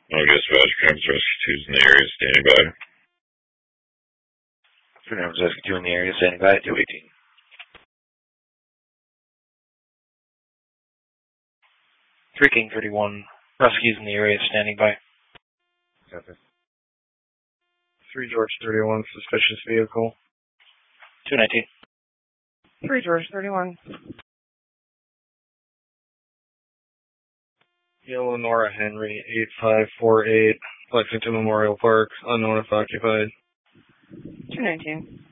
August Vashcraft Rescue 2's in the area, standing by. Fernandez Rescue 2 in the area, standing by at 218. Three King 31, rescues in the area, standing by. Copy. 3 George 31, suspicious vehicle. 219. 3 George 31. Yellow Nora Henry, 8548, Lexington Memorial Park, unknown if occupied. 219.